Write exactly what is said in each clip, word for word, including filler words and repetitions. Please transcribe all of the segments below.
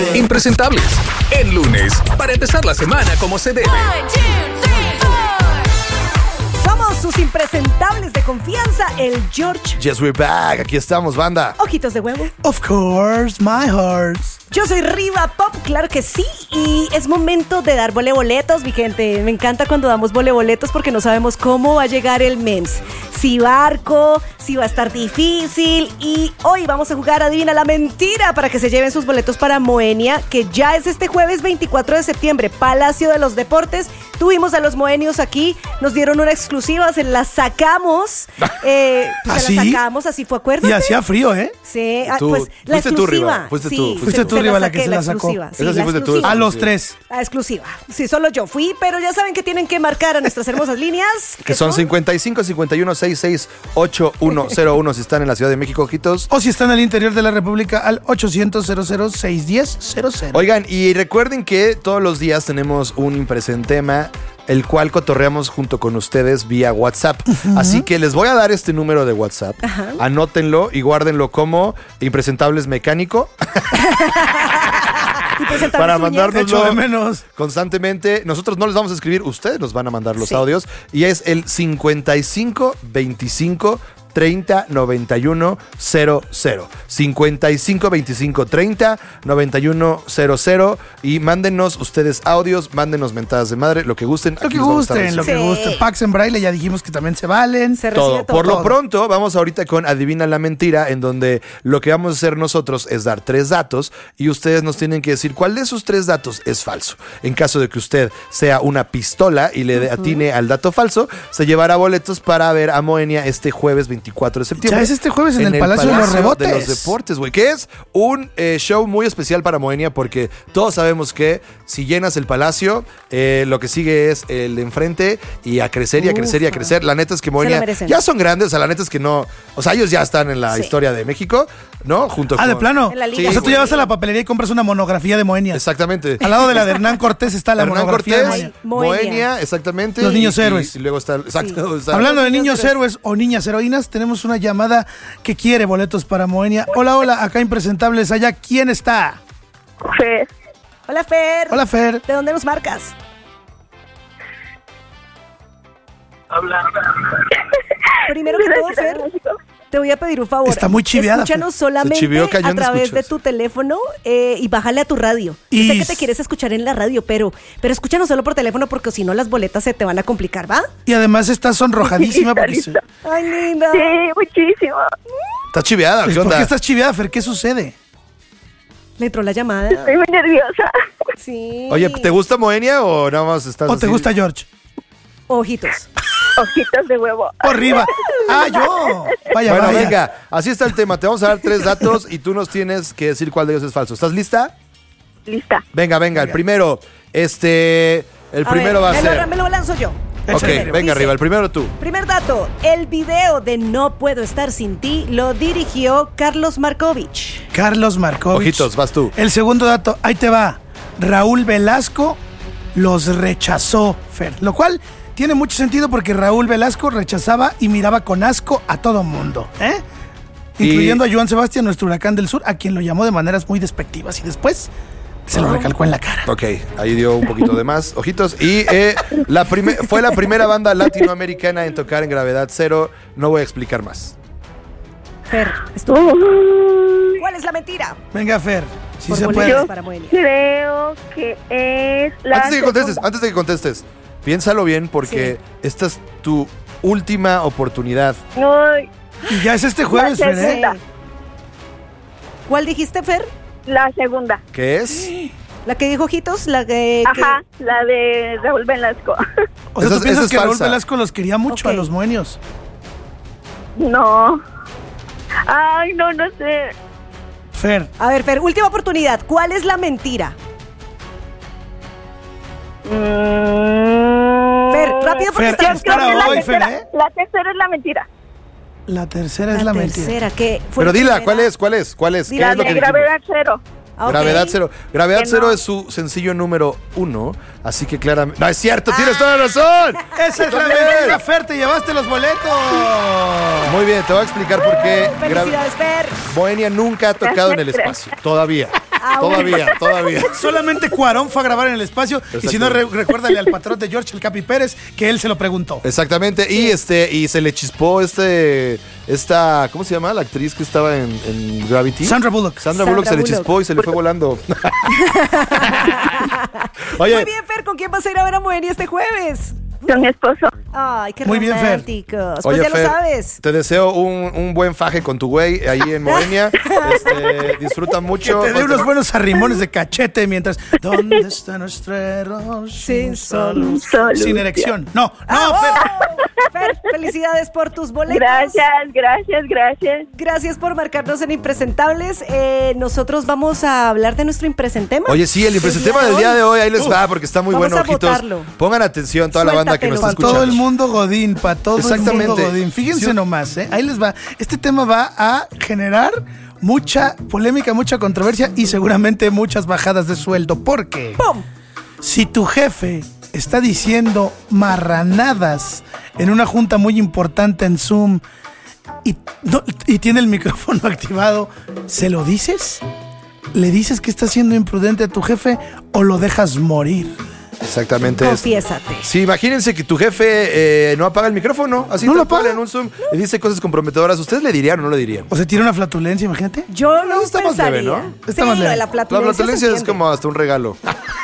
Impresentables. El lunes, para empezar la semana como se debe. Somos sus impresentables de confianza, el George. Yes, we're back. Aquí estamos, banda. Ojitos de huevo. Of course, my horse. Yo soy Riva Pop, claro que sí. Y es momento de dar voleboletos, mi gente. Me encanta cuando damos voleboletos porque no sabemos cómo va a llegar el M E M S. Si barco, si va a estar difícil. Y hoy vamos a jugar Adivina la Mentira para que se lleven sus boletos para Moenia, que ya es este jueves veinticuatro de septiembre, Palacio de los Deportes. Tuvimos a los moenios aquí, nos dieron una exclusiva, se la sacamos. Eh, pues ¿Ah, se sí? la sacamos, así fue, acuérdate. Y hacía frío, ¿eh? Sí, ah, Tú- pues la fuiste tú, exclusiva. Riva, fuiste sí, tú, se- fuiste tú, se Riva, la que saqué, se la sacó. exclusiva, sí, Esa sí la fuiste tú. exclusiva. A los Sí. tres. La exclusiva. Sí, solo yo fui, pero ya saben que tienen que marcar a nuestras hermosas líneas. Que son cincuenta y cinco, cincuenta y uno, sesenta y seis, ochenta y uno cero uno si están en la Ciudad de México, ojitos. O si están al interior de la República, al ochocientos, cero cero, seiscientos diez, cero cero. Oigan, y recuerden que todos los días tenemos un impresentema, el cual cotorreamos junto con ustedes vía WhatsApp. Así que les voy a dar este número de WhatsApp. Ajá. Anótenlo y guárdenlo como Impresentables Mecánico Y presentar para mis uñas. mandárnoslo Echo de menos. constantemente. Nosotros no les vamos a escribir, ustedes nos van a mandar los Sí. audios. Y es el cincuenta y cinco, veinticinco, treinta, noventa y uno, cero cero. cincuenta y cinco, veinticinco, treinta, noventa y uno, cero cero. Y mándenos ustedes audios, mándenos mentadas de madre, lo que gusten. Lo Aquí que los vamos a estar gusten, lo que Sí. gusten. Pax en braille, ya dijimos que también se valen. Se recibe todo. todo. Por lo Todo. pronto, vamos ahorita con Adivina la Mentira, en donde lo que vamos a hacer nosotros es dar tres datos y ustedes nos tienen que decir cuál de esos tres datos es falso. En caso de que usted sea una pistola y le atine al dato falso, se llevará boletos para ver a Moenia este jueves veinticuatro de septiembre. Ya es este jueves en el Palacio de los Rebotes. de los Deportes, güey, que es un eh, show muy especial para Moenia porque todos sabemos que si llenas el Palacio, eh, lo que sigue es el de enfrente y a crecer y a crecer y a Ufa. crecer. La neta es que lo Moenia merecen. ya son grandes, o sea, la neta es que no, o sea, ellos ya están en la Sí. historia de México, ¿no? Junto Ah, con... de plano. En la liga. Sí, O sea, tú güey. ya vas a la papelería y compras una monografía de Moenia. Exactamente. Al lado de la de Hernán Cortés está la Hernán monografía Cortés, de Ay, Moenia. Moenia. Moenia, exactamente. Los niños y- y- héroes. Y, luego está, exacto. está- Hablando de Los niños niños héroes o niñas heroínas, tenemos una llamada que quiere boletos para Moenia. Hola, hola, acá Impresentables, allá, ¿quién está? Fer. Hola, Fer. Hola, Fer. ¿De dónde nos marcas? Primero que todo, Fer, te voy a pedir un favor. Está muy chiveada, Escúchanos Se solamente chivió a cañón de través de escuchas. tu teléfono eh, y bájale a tu radio. Y Yo sé que te s- quieres escuchar en la radio, pero, pero escúchanos solo por teléfono porque si no las boletas se te van a complicar, ¿va? Y además está sonrojadísima porque, Lista, se- Ay, linda. Sí, muchísimo. Está chiveada, Pues, ¿qué ¿por onda? qué estás chiveada, Fer? ¿Qué sucede? Le entró la llamada. Estoy muy nerviosa. Sí. Oye, ¿te gusta Moenia o nada más estás ¿O te así? gusta George? Ojitos. Ojitos de huevo. ¡O arriba! ¡Ah, yo! Vaya, Bueno, vaya. venga, así está el tema. Te vamos a dar tres datos y tú nos tienes que decir cuál de ellos es falso. ¿Estás lista? Lista. Venga, venga, el primero. Este. El A primero ver, va a me lo- ser. me lo lanzo yo. Ok, Échale. venga, Dice- arriba, el primero tú. Primer dato, el video de No Puedo Estar Sin Ti lo dirigió Carlos Markovich. Carlos Markovich. Ojitos, vas tú. El segundo dato, ahí te va. Raúl Velasco los rechazó, Fer. Lo cual tiene mucho sentido porque Raúl Velasco rechazaba y miraba con asco a todo mundo, ¿eh? Y- Incluyendo a Joan Sebastián, nuestro huracán del sur, a quien lo llamó de maneras muy despectivas y después se lo recalcó en la cara. Ok, ahí dio un poquito de más. Ojitos. Y eh, la prime- fue la primera banda latinoamericana en tocar en Gravedad Cero. No voy a explicar más. Fer, es tu- Uy, ¿cuál es la mentira? Venga, Fer, si Por se boletos puede. para Moenia. creo que es la Antes de que contestes, segunda. antes de que contestes, piénsalo bien porque esta es tu última oportunidad. Ay, Y ya es este jueves, La Fer, ¿eh? segunda. ¿Cuál dijiste, Fer? la segunda. ¿Qué es? ¿La que dijo Ojitos? La que... que- Ajá, la de Raúl Velasco. O sea, Esa ¿tú es- piensas esa es que Raúl falsa. Velasco los quería mucho Ok. a los moenios? No. Ay, no, no sé. Fer, A ver, Fer, última oportunidad. ¿Cuál es la mentira? Mm, Fer, rápido porque Fer, estamos... es para creo que la hoy, tercera- Fer, ¿eh? La tercera es la mentira. la tercera es la mentira. tercera, que fue Pero la dila, primera. ¿cuál es? ¿Cuál es? ¿Cuál es? ¿Qué Dila, es lo De que dijimos? gravedad cero. Ah, ok. Gravedad Cero. Gravedad Que Cero no. es su sencillo número uno, así que claramente... ¡No, es cierto! Ah. ¡Tienes toda la razón! Esa es la Bien. mentira, Fer, te llevaste los boletos. Muy bien, te voy a explicar por qué Gra- Felicidades, Fer. Moenia nunca ha tocado en el Gracias. espacio. Todavía. Todavía, todavía. Solamente Cuarón fue a grabar en el espacio. Y si no, re- recuérdale al patrón de George, el Capi Pérez, que él se lo preguntó. Exactamente. Y este, y se le chispó este, esta, ¿cómo se llama? La actriz que estaba en, en Gravity. Sandra Bullock. Sandra, Sandra Bullock se le Bullock. chispó y se le fue volando. Oye, Muy bien, Fer, ¿con quién vas a ir a ver a Moenia este jueves? Con mi esposo. Ay, qué Muy bien, Fer. románticos. Pues Oye, ya Fer, lo sabes. te deseo un, un buen faje con tu güey ahí en Moenia. Este, disfruta Que mucho. te dé unos buenos arrimones de cachete mientras. ¿Dónde está nuestra error Sin Solución. Sin erección. No, no, Ah, Fer. Fer, felicidades por tus boletos. Gracias, gracias, gracias. Gracias por marcarnos en Impresentables. Eh, nosotros vamos a hablar de nuestro impresentema. Oye, sí, el impresentema del día de hoy, ahí les va, porque está muy Vamos bueno, a ojitos. votarlo. Pongan atención, toda la banda que nos está Para escuchando. todo el mundo Godín, para todo el Exactamente. mundo Godín. Fíjense Sí. nomás, ¿eh? Ahí les va. Este tema va a generar mucha polémica, mucha controversia y seguramente muchas bajadas de sueldo. ¿Por qué? ¡Pum! Si tu jefe está diciendo marranadas en una junta muy importante en Zoom y, no- y tiene el micrófono activado, ¿se lo dices? ¿Le dices que está siendo imprudente a tu jefe o lo dejas morir? Exactamente. es- Confiésate. Sí, imagínense que tu jefe eh, no apaga el micrófono, así No tal lo cual, apaga. en un Zoom, y dice cosas comprometedoras. ¿Ustedes le dirían o no le dirían? O se tira una flatulencia, imagínate. Yo no Está más leve, pensaría. ¿no? Está Sí, más lo leve. de la La flatulencia, flatulencia se es como hasta un regalo.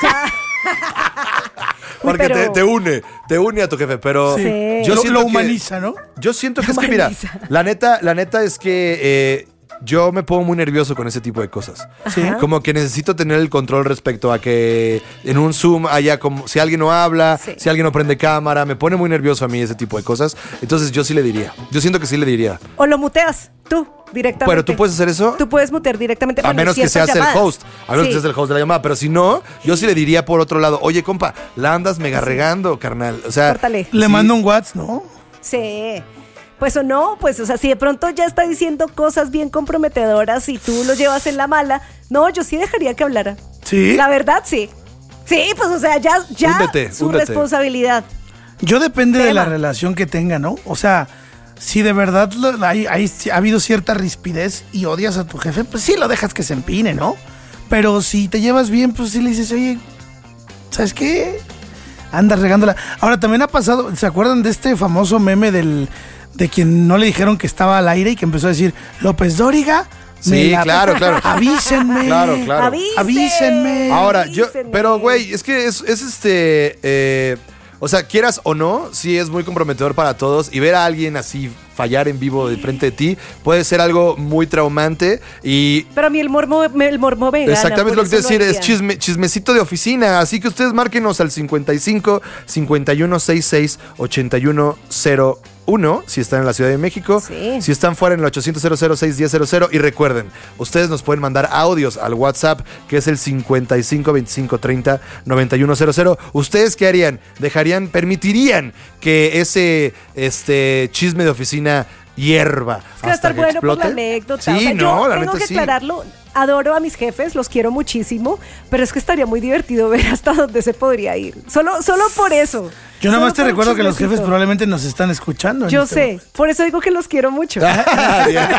Uy, Porque pero- te, te une, te une a tu jefe, pero Sí. yo lo, siento lo que- humaniza, ¿no? Yo siento que Lo es que, mira, humaniza. la neta, la neta es que eh, yo me pongo muy nervioso con ese tipo de cosas. Sí. Como que necesito tener el control respecto a que en un Zoom haya como, si alguien no habla, Sí. si alguien no prende cámara, me pone muy nervioso a mí ese tipo de cosas. Entonces yo sí le diría. Yo siento que sí le diría. O lo muteas tú directamente. Pero tú puedes hacer eso. Tú puedes mutear directamente. A bueno, menos que ciertas seas el llamadas. host. A menos Sí. que seas el host de la llamada. Pero si no, yo sí le diría por otro lado, oye, compa, la andas mega regando, carnal. O sea, Córtale. Le sí. mando un WhatsApp, ¿no? Sí. Pues o no, pues, o sea, si de pronto ya está diciendo cosas bien comprometedoras y tú lo llevas en la mala, no, yo sí dejaría que hablara. Sí. La verdad, sí. Sí, pues, o sea, ya, ya Húndete, su húndete. responsabilidad. Yo depende de Tema. la relación que tenga, ¿no? O sea, si de verdad lo- hay, hay- ha habido cierta rispidez y odias a tu jefe, pues sí lo dejas que se empine, ¿no? Pero si te llevas bien, pues sí le dices, oye, ¿sabes qué? Andas regándola. Ahora, también ha pasado, ¿se acuerdan de este famoso meme del de quien no le dijeron que estaba al aire y que empezó a decir, López Dóriga? me Sí, la- claro, claro. Avísenme. Claro, claro. Avisen, Avísenme. Ahora, yo, avísenme. pero güey, es que es, es este, eh, o sea, quieras o no, sí es muy comprometedor para todos y ver a alguien así fallar en vivo de frente de ti puede ser algo muy traumante y Pero a mí el mormo, me- el mormo me gana, exactamente por lo que te eso decir, es haría. chisme, chismecito de oficina, así que ustedes márquenos al cincuenta y cinco, cincuenta y uno, sesenta y seis, ochenta y uno cero uno si están en la Ciudad de México, Sí. si están fuera en el ochocientos, cero cero seis, diez cero cero y recuerden, ustedes nos pueden mandar audios al WhatsApp que es el cincuenta y cinco, veinticinco, treinta, noventa y uno cero cero. ¿Ustedes qué harían? ¿Dejarían, permitirían que ese este chisme de oficina hierva Es que va a hasta estar que bueno por explote? la anécdota. Sí, O sea, no, yo la tengo neta que sí. aclararlo. Adoro a mis jefes, los quiero muchísimo, pero es que estaría muy divertido ver hasta dónde se podría ir. Solo, solo por eso. Yo nada Solo más te por recuerdo que los chismecito. jefes probablemente nos están escuchando. en Yo este sé, momento. por eso digo que los quiero mucho. Ah, bien.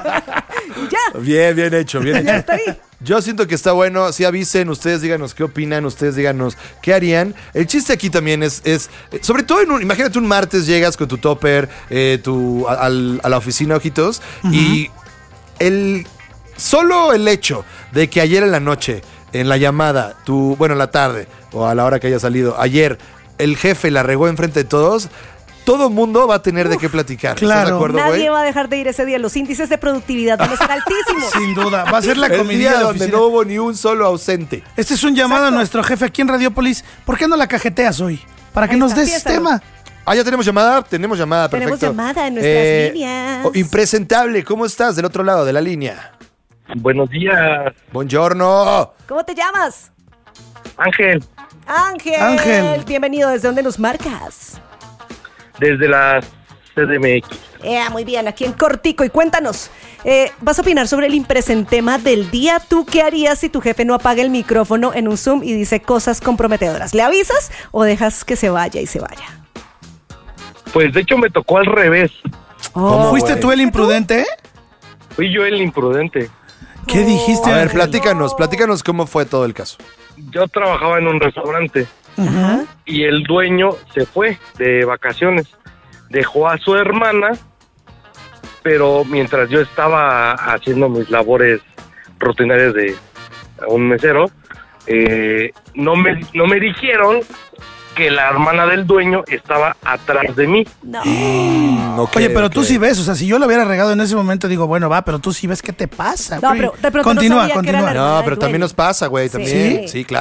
Ya, Bien, bien hecho, bien hecho. ya está ahí. Yo siento que está bueno, si avisen, ustedes díganos qué opinan, ustedes díganos qué harían. El chiste aquí también es, es eh, sobre todo, en un, imagínate un martes llegas con tu topper eh, tu, a, al- a la oficina, ojitos, y el solo el hecho de que ayer en la noche, en la llamada, tu, bueno, en la tarde, o a la hora que haya salido, ayer, el jefe la regó enfrente de todos, todo mundo va a tener de qué platicar. ¿Estás claro. de acuerdo, güey? Nadie va a dejar de ir ese día. Los índices de productividad van a estar altísimos. Sin duda. Va a ser la El comida día de donde oficina. no hubo ni un solo ausente. Este es un llamado Exacto. a nuestro jefe aquí en Radiopolis. ¿Por qué no la cajeteas hoy? Para que Ahí nos está, des piénsalo. tema. Ah, ya tenemos llamada, tenemos llamada, Tenemos perfecto. llamada en nuestras líneas. oh, impresentable, ¿cómo estás del otro lado de la línea? Buenos días, Buongiorno. ¿Cómo te llamas? Ángel, Ángel. Ángel. Bienvenido. ¿Desde dónde nos marcas? desde la C D M X. Eh, muy bien, aquí en Cortico. Y cuéntanos, eh, ¿vas a opinar sobre el impresentema del día? ¿Tú qué harías si tu jefe no apaga el micrófono en un Zoom y dice cosas comprometedoras? ¿Le avisas o dejas que se vaya y se vaya? Pues de hecho me tocó al revés. ¿Cómo, Oh, ¿Fuiste güey? tú el imprudente? Fui yo el imprudente. ¿Qué dijiste? A ver, Ángel? platícanos, platícanos cómo fue todo el caso. Yo trabajaba en un restaurante Ujú. y el dueño se fue de vacaciones. Dejó a su hermana, pero mientras yo estaba haciendo mis labores rutinarias de un mesero, eh, no me no me dijeron que la hermana del dueño estaba atrás de mí. No. Mm, ok, Oye, pero tú ok. sí ves, o sea, si yo lo hubiera regado en ese momento, digo, bueno, va, pero tú sí ves qué te pasa. No, güey. pero de pronto no continúa, sabía que era continúa. la hermana No, del pero también dueño. nos pasa, güey, también. Sí. Sí, claro.